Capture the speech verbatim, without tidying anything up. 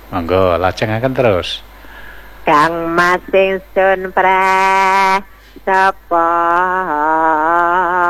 Monggo, lajengaken terus. Kang Mas Sun pra sapa